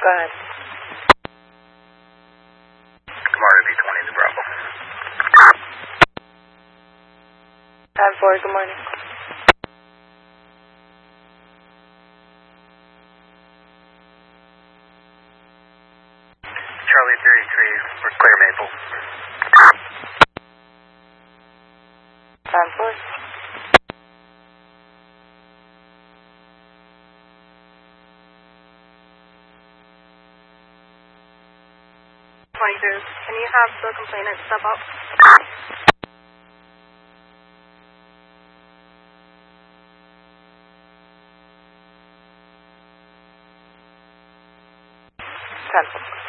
Go ahead. Kamari B20 to Bravo. 10-4, good morning. Charlie 33, we're clear Maple. 10-4. Can you have the complainant step up? Ten.